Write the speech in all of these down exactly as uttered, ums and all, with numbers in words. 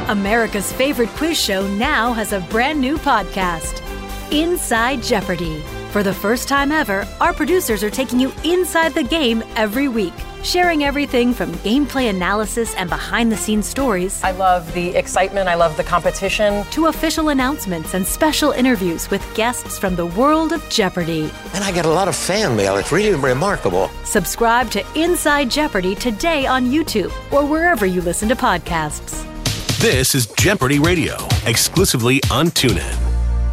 America's favorite quiz show now has a brand new podcast, Inside Jeopardy! For the first time ever, our producers are taking you inside the game every week, sharing everything from gameplay analysis and behind-the-scenes stories. I love the excitement. I love the competition. To official announcements and special interviews with guests from the world of Jeopardy! And I get a lot of fan mail. It's really remarkable. Subscribe to Inside Jeopardy! Today on YouTube or wherever you listen to podcasts. This is Jeopardy Radio, exclusively on TuneIn.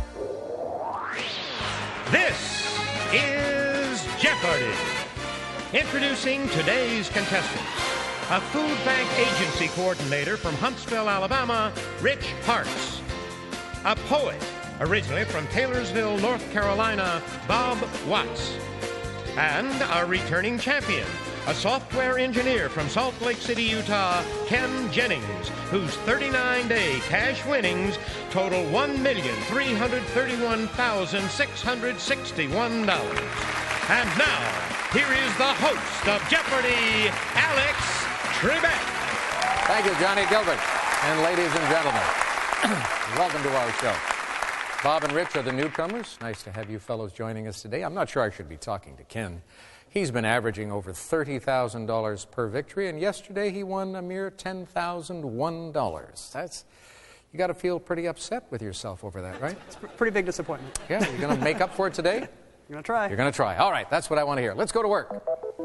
This is Jeopardy! Introducing today's contestants. A food bank agency coordinator from Huntsville, Alabama, Rich Parks. A poet, originally from Taylorsville, North Carolina, Bob Watts. And our returning champion, a software engineer from Salt Lake City, Utah, Ken Jennings, whose thirty-nine day cash winnings total one million three hundred thirty-one thousand six hundred sixty-one dollars. And now, here is the host of Jeopardy, Alex Trebek. Thank you, Johnny Gilbert. And ladies and gentlemen, welcome to our show. Bob and Rich are the newcomers. Nice to have you fellows joining us today. I'm not sure I should be talking to Ken. He's been averaging over thirty thousand dollars per victory, and yesterday he won a mere ten thousand one dollars. That's, you got to feel pretty upset with yourself over that, right? It's a pretty big disappointment. Yeah, you're going to make up for it today? You're going to try. You're going to try. All right, that's what I want to hear. Let's go to work.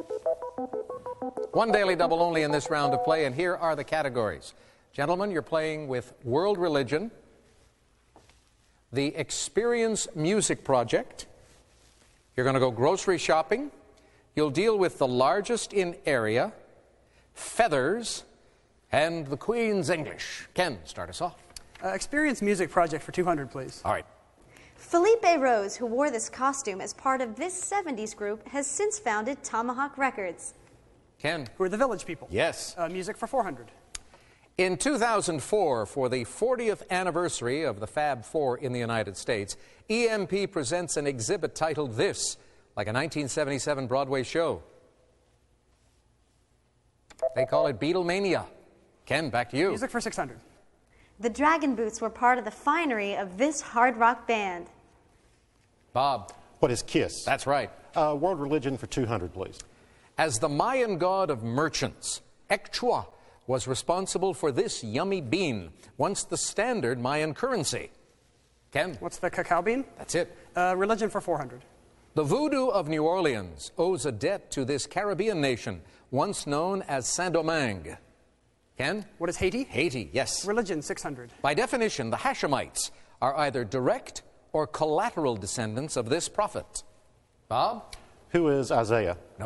One daily double only in this round of play, and here are the categories. Gentlemen, you're playing with World Religion, the Experience Music Project. You're going to go grocery shopping. You'll deal with the largest in area, feathers, and the Queen's English. Ken, start us off. Uh, Experience Music Project for two hundred, please. All right. Felipe Rose, who wore this costume as part of this seventies group, has since founded Tomahawk Records. Ken. Who are the Village People? Yes. Uh, music for four hundred. In two thousand four, for the fortieth anniversary of the Fab Four in the United States, E M P presents an exhibit titled This, like a nineteen seventy-seven Broadway show. They call it Beatlemania. Ken, back to you. Music for six hundred. The Dragon Boots were part of the finery of this hard rock band. Bob. What is KISS? That's right. Uh, World Religion for two hundred, please. As the Mayan god of merchants, Ekchua was responsible for this yummy bean, once the standard Mayan currency. Ken? What's the cacao bean? That's it. Uh, religion for four hundred. The voodoo of New Orleans owes a debt to this Caribbean nation, once known as Saint-Domingue. Ken? What is Haiti? Haiti, yes. Religion, six hundred. By definition, the Hashemites are either direct or collateral descendants of this prophet. Bob? Who is Isaiah? No.